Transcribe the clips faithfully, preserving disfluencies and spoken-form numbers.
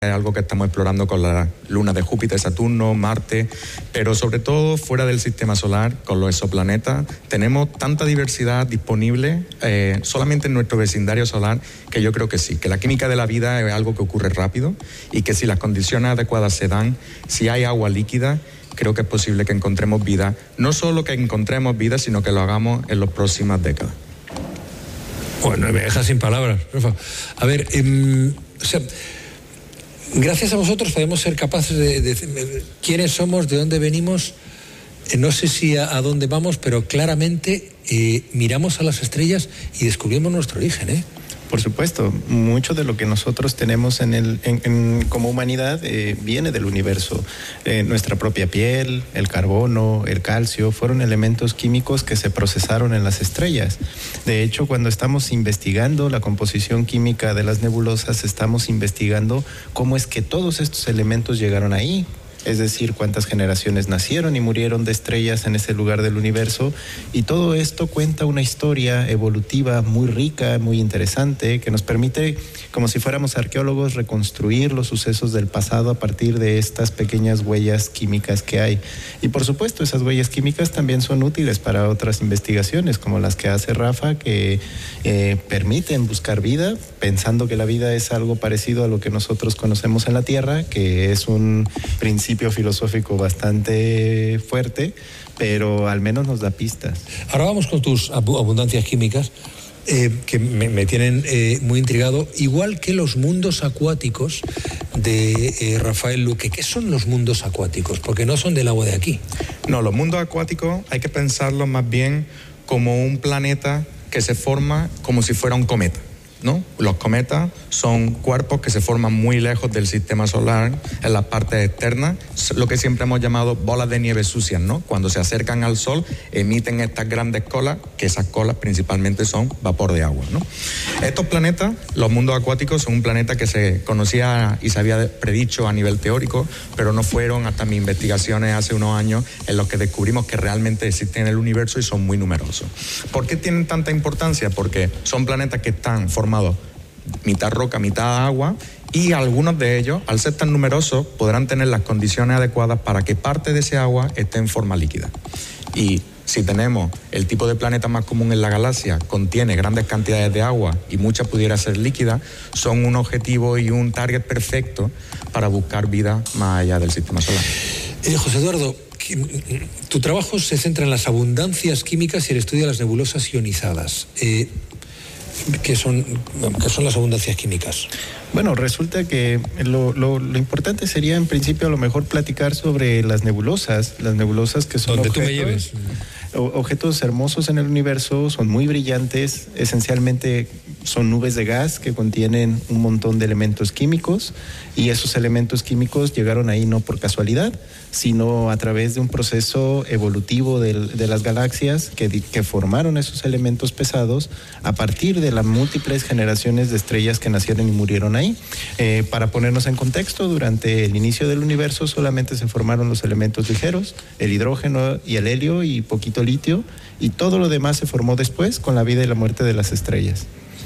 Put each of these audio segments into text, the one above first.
Es algo que estamos explorando con las lunas de Júpiter, Saturno, Marte, pero sobre todo fuera del sistema solar, con los exoplanetas, tenemos tanta diversidad disponible eh, solamente en nuestro vecindario solar, que yo creo que sí, que la química de la vida es algo que ocurre rápido y que si las condiciones adecuadas se dan, si hay agua líquida, creo que es posible que encontremos vida. No solo que encontremos vida, sino que lo hagamos en las próximas décadas. Bueno, me deja sin palabras, Rafa. A ver, eh, o sea, gracias a vosotros podemos ser capaces de, de, de quiénes somos, de dónde venimos, eh, no sé si a, a dónde vamos, pero claramente eh, miramos a las estrellas y descubrimos nuestro origen, ¿eh? Por supuesto, mucho de lo que nosotros tenemos en el, en, en, como humanidad eh, viene del universo. Eh, nuestra propia piel, el carbono, el calcio, fueron elementos químicos que se procesaron en las estrellas. De hecho, cuando estamos investigando la composición química de las nebulosas, estamos investigando cómo es que todos estos elementos llegaron ahí. Es decir, cuántas generaciones nacieron y murieron de estrellas en ese lugar del universo, y todo esto cuenta una historia evolutiva muy rica, muy interesante, que nos permite, como si fuéramos arqueólogos, reconstruir los sucesos del pasado a partir de estas pequeñas huellas químicas que hay. Y por supuesto, esas huellas químicas también son útiles para otras investigaciones, como las que hace Rafa, que eh, permiten buscar vida, pensando que la vida es algo parecido a lo que nosotros conocemos en la Tierra, que es un principio filosófico bastante fuerte, pero al menos nos da pistas. Ahora vamos con tus abundancias químicas, eh, que me, me tienen eh, muy intrigado, igual que los mundos acuáticos de eh, Rafael Luque. ¿Qué son los mundos acuáticos? Porque no son del agua de aquí. No, los mundos acuáticos hay que pensarlos más bien como un planeta que se forma como si fuera un cometa, ¿no? Los cometas son cuerpos que se forman muy lejos del sistema solar, en las partes externas, lo que siempre hemos llamado bolas de nieve sucias, ¿no? Cuando se acercan al Sol, emiten estas grandes colas, que esas colas principalmente son vapor de agua, ¿no? Estos planetas, los mundos acuáticos, son un planeta que se conocía y se había predicho a nivel teórico, pero no fueron hasta mis investigaciones hace unos años en los que descubrimos que realmente existen en el universo y son muy numerosos. ¿Por qué tienen tanta importancia? Porque son planetas que están formados mitad roca, mitad agua, y algunos de ellos, al ser tan numerosos, podrán tener las condiciones adecuadas para que parte de ese agua esté en forma líquida. Y si tenemos el tipo de planeta más común en la galaxia, contiene grandes cantidades de agua y mucha pudiera ser líquida, son un objetivo y un target perfecto para buscar vida más allá del sistema solar. Eh, José Eduardo, tu trabajo se centra en las abundancias químicas y el estudio de las nebulosas ionizadas. Eh, ¿Qué son, qué son las abundancias químicas? Bueno, resulta que lo, lo, lo importante sería en principio a lo mejor platicar sobre las nebulosas, las nebulosas que son donde objetos, tú me lleves. objetos hermosos en el universo, son muy brillantes, esencialmente son nubes de gas que contienen un montón de elementos químicos, y esos elementos químicos llegaron ahí no por casualidad, sino a través de un proceso evolutivo de, de las galaxias que, que formaron esos elementos pesados a partir de las múltiples generaciones de estrellas que nacieron y murieron ahí. Eh, para ponernos en contexto, durante el inicio del universo solamente se formaron los elementos ligeros, el hidrógeno y el helio y poquito litio, y todo lo demás se formó después con la vida y la muerte de las estrellas.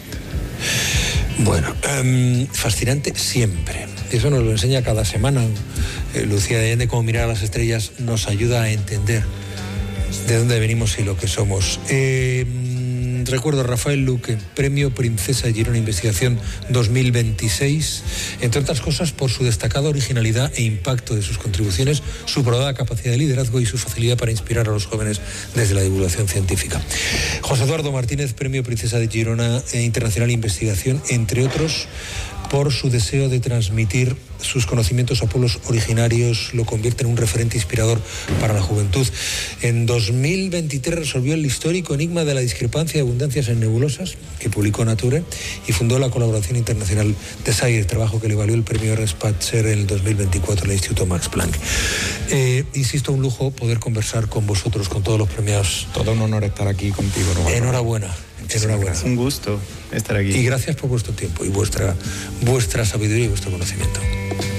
Bueno, um, fascinante siempre. Eso nos lo enseña cada semana. Eh, Lucía de Allende, cómo mirar a las estrellas nos ayuda a entender de dónde venimos y lo que somos. Eh, recuerdo a Rafael Luque, Premio Princesa de Girona Investigación dos mil veintiséis, entre otras cosas por su destacada originalidad e impacto de sus contribuciones, su probada capacidad de liderazgo y su facilidad para inspirar a los jóvenes desde la divulgación científica. José Eduardo Martínez, Premio Princesa de Girona Internacional Investigación, entre otros por su deseo de transmitir sus conocimientos a pueblos originarios, lo convierte en un referente inspirador para la juventud. En dos mil veintitrés resolvió el histórico enigma de la discrepancia de abundancias en nebulosas, que publicó Nature, y fundó la colaboración internacional de SAIR, trabajo que le valió el premio Ernst Spatzer en el dos mil veinticuatro en el Instituto Max Planck. Eh, insisto, un lujo poder conversar con vosotros, con todos los premiados. Todo un honor estar aquí contigo, ¿no? Enhorabuena. Enhorabuena. Es un gusto estar aquí. Y gracias por vuestro tiempo y vuestra, vuestra sabiduría y vuestro conocimiento.